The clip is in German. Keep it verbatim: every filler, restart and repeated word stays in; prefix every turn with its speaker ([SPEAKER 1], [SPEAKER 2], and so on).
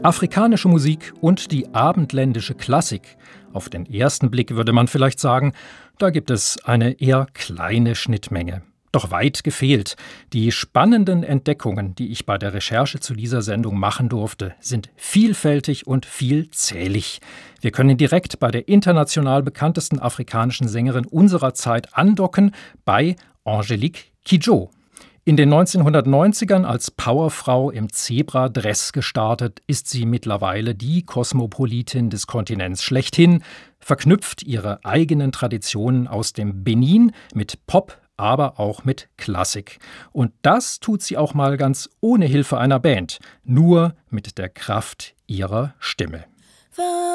[SPEAKER 1] Afrikanische Musik und die abendländische Klassik. Auf den ersten Blick würde man vielleicht sagen, da gibt es eine eher kleine Schnittmenge. Doch weit gefehlt. Die spannenden Entdeckungen, die ich bei der Recherche zu dieser Sendung machen durfte, sind vielfältig und vielzählig. Wir können direkt bei der international bekanntesten afrikanischen Sängerin unserer Zeit andocken, bei Angélique Kidjo. In den neunzehnhundertneunzigern als Powerfrau im Zebradress gestartet, ist sie mittlerweile die Kosmopolitin des Kontinents schlechthin, verknüpft ihre eigenen Traditionen aus dem Benin mit Pop, aber auch mit Klassik. Und das tut sie auch mal ganz ohne Hilfe einer Band, nur mit der Kraft ihrer Stimme.